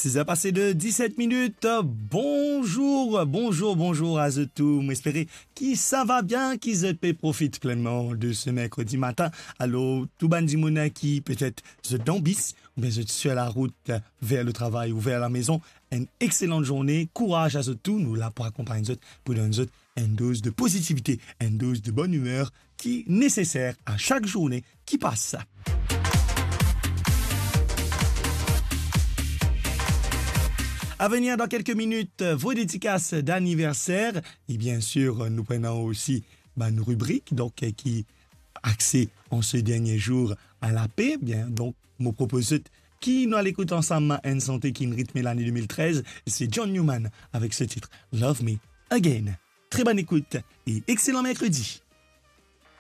6h passé de 17 minutes. Bonjour, bonjour, bonjour à tous. J'espère que ça va bien, qu'ils profitent pleinement de ce mercredi matin. Alors, tout bandi mona qui peut-être se dambis, ou bien je suis à la route vers le travail ou vers la maison. Une excellente journée. Courage à tous. Nous là pour accompagner nous pour donner nous une dose de positivité, une dose de bonne humeur qui est nécessaire à chaque journée qui passe. À venir dans quelques minutes, vos dédicaces d'anniversaire. Et bien sûr, nous prenons aussi nos rubriques donc, qui axées en ce dernier jour à la paix. Bien, donc, me propose qui nous l'écoute ensemble à une santé qui rythme l'année 2013. C'est John Newman avec ce titre Love Me Again. Très bonne écoute et excellent mercredi.